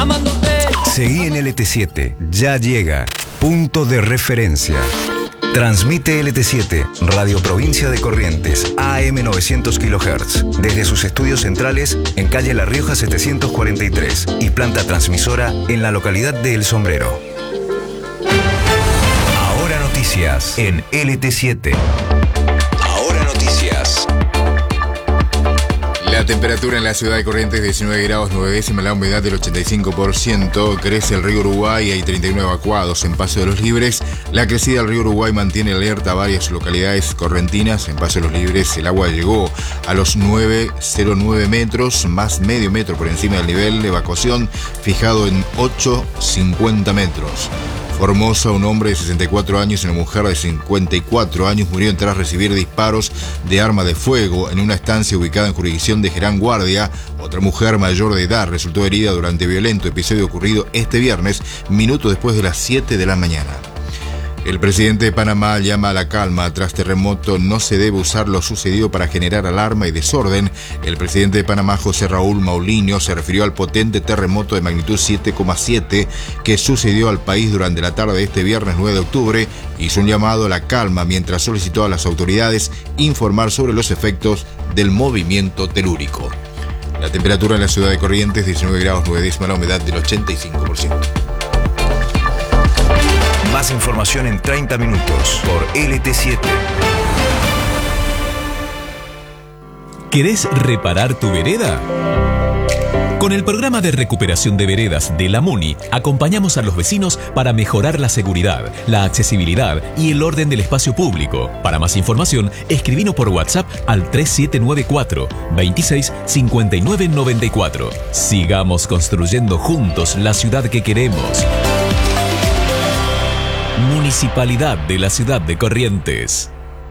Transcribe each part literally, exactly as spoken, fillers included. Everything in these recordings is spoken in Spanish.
amándote. Seguí en L T siete, ya llega. Punto de referencia. Transmite L T siete, Radio Provincia de Corrientes, A M novecientos kilohertz, desde sus estudios centrales en calle La Rioja setecientos cuarenta y tres y planta transmisora en la localidad de El Sombrero. Ahora noticias en L T siete. Ahora noticias. La temperatura en la ciudad de Corrientes diecinueve grados nueve décimas, la humedad del ochenta y cinco por ciento, crece el río Uruguay, hay treinta y nueve evacuados en Paso de los Libres. La crecida del río Uruguay mantiene alerta a varias localidades correntinas. En Paso de los Libres el agua llegó a los nueve coma nueve metros, más medio metro por encima del nivel de evacuación fijado en ocho coma cincuenta metros. Formosa, un hombre de sesenta y cuatro años y una mujer de cincuenta y cuatro años murieron tras recibir disparos de arma de fuego en una estancia ubicada en jurisdicción de Gerán Guardia. Otra mujer mayor de edad resultó herida durante violento episodio ocurrido este viernes, minutos después de las siete de la mañana. El presidente de Panamá llama a la calma. Tras terremoto no se debe usar lo sucedido para generar alarma y desorden. El presidente de Panamá, José Raúl Maulinho, se refirió al potente terremoto de magnitud siete coma siete que sucedió al país durante la tarde de este viernes nueve de octubre. Hizo un llamado a la calma mientras solicitó a las autoridades informar sobre los efectos del movimiento telúrico. La temperatura en la ciudad de Corrientes, diecinueve grados nueve décimas, la humedad del ochenta y cinco por ciento. Más información en treinta minutos por L T siete. ¿Querés reparar tu vereda? Con el programa de recuperación de veredas de la MUNI, acompañamos a los vecinos para mejorar la seguridad, la accesibilidad y el orden del espacio público. Para más información, escribinos por WhatsApp al tres siete nueve cuatro, veintiséis cincuenta y nueve noventa y cuatro. Sigamos construyendo juntos la ciudad que queremos. Municipalidad de la Ciudad de Corrientes.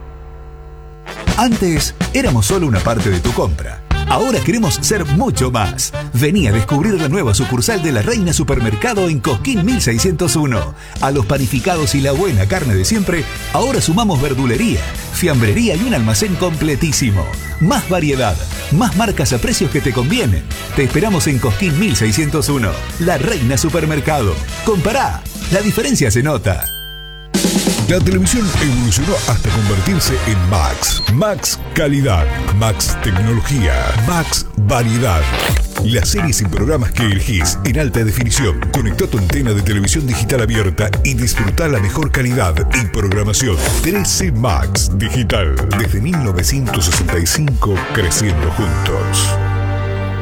Antes éramos solo una parte de tu compra. Ahora queremos ser mucho más. Vení a descubrir la nueva sucursal de La Reina Supermercado en Cosquín mil seiscientos uno. A los panificados y la buena carne de siempre, ahora sumamos verdulería, fiambrería y un almacén completísimo. Más variedad, más marcas a precios que te convienen. Te esperamos en Cosquín mil seiscientos uno. La Reina Supermercado. Compará, la diferencia se nota. La televisión evolucionó hasta convertirse en Max. Max Calidad, Max Tecnología, Max Variedad. Las series y programas que elegís en alta definición. Conectá tu antena de televisión digital abierta y disfrutá la mejor calidad y programación. trece Max Digital. Desde mil novecientos sesenta y cinco, creciendo juntos.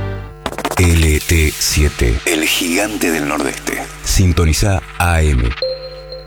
L T siete, el gigante del nordeste. Sintoniza A M